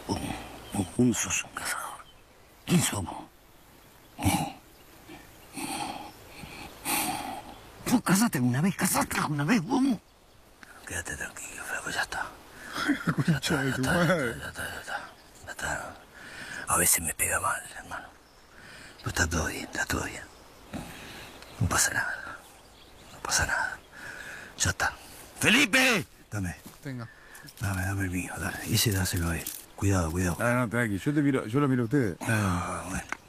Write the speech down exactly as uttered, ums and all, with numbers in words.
Un sos un cazador. ¿Quién somos? Vos casaste una vez, casaste una vez, vos. Quédate tranquilo, flaco, ya está. Ya está, ya está, ya está, ya está, ya está, ya está. A veces me pega mal, hermano. Pero está todo bien, está todo bien. No pasa nada. No pasa nada. Ya está. ¡Felipe! Dame. Tenga. Dame, dame el mío, dale. Ese dáselo a él. Cuidado, cuidado. Ah, no, tranqui. Yo te miro, yo lo miro a ustedes. Ah, bueno.